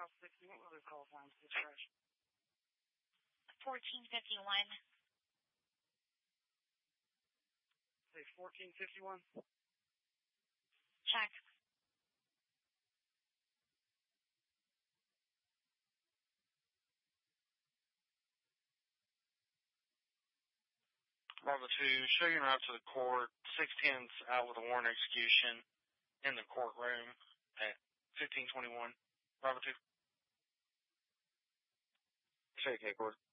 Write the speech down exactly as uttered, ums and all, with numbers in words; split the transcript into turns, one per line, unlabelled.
Courthouse sixty, what were the call times for this crash?
fourteen fifty-one.
Say fourteen fifty-one?
Check.
Bravo two, show your route to the court. six ten's out with a warrant execution in the courtroom at fifteen twenty-one. Bravo two.
Check, hey, court.